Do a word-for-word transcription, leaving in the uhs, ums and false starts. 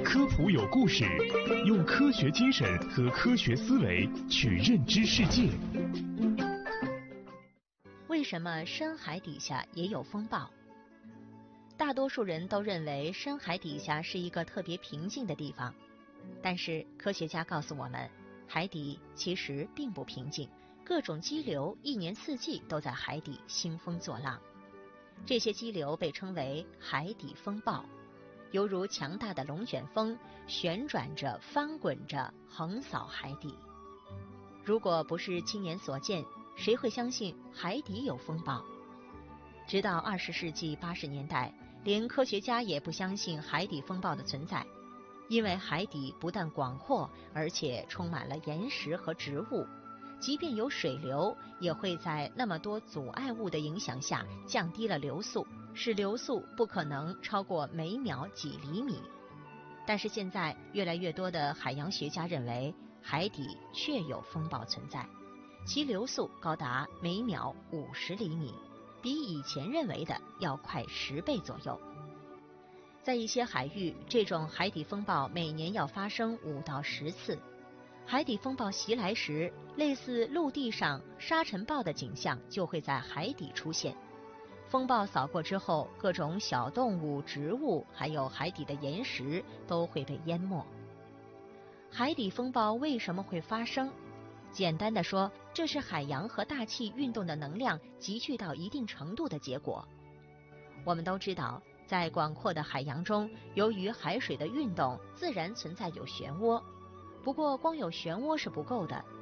科普有故事，用科学精神和科学思维去认知世界。 为什么深海底下也有风暴？大多数人都认为深海底下是一个特别平静的地方，但是科学家告诉我们，海底其实并不平静，各种激流一年四季都在海底兴风作浪。这些激流被称为海底风暴，犹如强大的龙卷风，旋转着、翻滚着，横扫海底。如果不是亲眼所见，谁会相信海底有风暴？直到二十世纪八十年代，连科学家也不相信海底风暴的存在，因为海底不但广阔，而且充满了岩石和植物，即便有水流，也会在那么多阻碍物的影响下降低了流速，使流速不可能超过每秒几厘米。但是现在越来越多的海洋学家认为，海底确有风暴存在，其流速高达每秒五十厘米，比以前认为的要快十倍左右。在一些海域，这种海底风暴每年要发生五到十次。海底风暴袭来时，类似陆地上沙尘暴的景象就会在海底出现。风暴扫过之后，各种小动物、植物，还有海底的岩石都会被淹没。海底风暴为什么会发生？简单的说，这是海洋和大气运动的能量集聚到一定程度的结果。我们都知道，在广阔的海洋中，由于海水的运动，自然存在有漩涡。不过光有漩涡是不够的，